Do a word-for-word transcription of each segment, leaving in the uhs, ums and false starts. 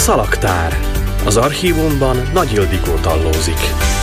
Szalagtár. Az archívumban Nagy Ildikó tallózik.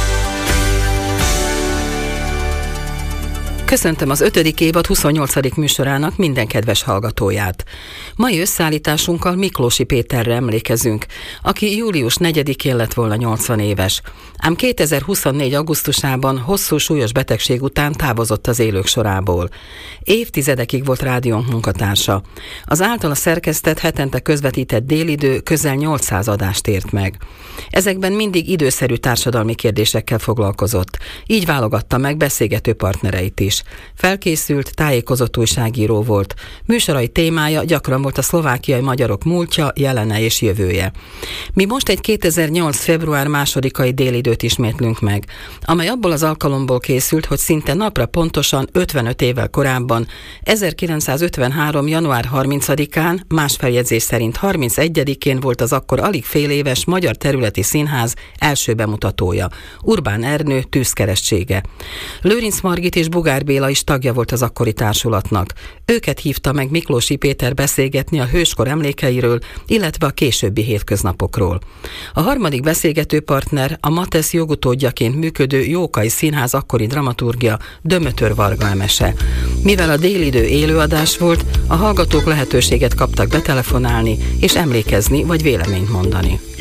Köszöntöm az ötödik évad huszonnyolcadik műsorának minden kedves hallgatóját. Mai összeállításunkkal Miklósi Péterre emlékezünk, aki július negyedikén lett volna nyolcvan éves. Ám kétezer-huszonnégy. augusztusában hosszú súlyos betegség után távozott az élők sorából. Évtizedekig volt rádiónk munkatársa. Az általa szerkesztett, hetente közvetített Délidő közel nyolcszáz adást ért meg. Ezekben mindig időszerű társadalmi kérdésekkel foglalkozott. Így válogatta meg beszélgető partnereit is. Felkészült, tájékozott újságíró volt. Műsorai témája gyakran volt a szlovákiai magyarok múltja, jelene és jövője. Mi most egy kétezer-nyolc. február másodikai Délidőt ismétlünk meg, amely abból az alkalomból készült, hogy szinte napra pontosan ötvenöt évvel korábban, ezerkilencszázötvenhárom. január harmincadikán, más feljegyzés szerint harmincegyedikén volt az akkor alig fél éves Magyar Területi Színház első bemutatója, Urbán Ernő tűzkeresztsége. Lőrinc Margit és Bugár Béla is tagja volt az akkori társulatnak. Őket hívta meg Miklósi Péter beszélgetni a hőskor emlékeiről, illetve a későbbi hétköznapokról. A harmadik beszélgető partner a Matesz jogutódjaként működő Jókai Színház akkori dramaturgia, Dömötör Varga Emese. Mivel a Délidő élőadás volt, a hallgatók lehetőséget kaptak betelefonálni és emlékezni vagy véleményt mondani.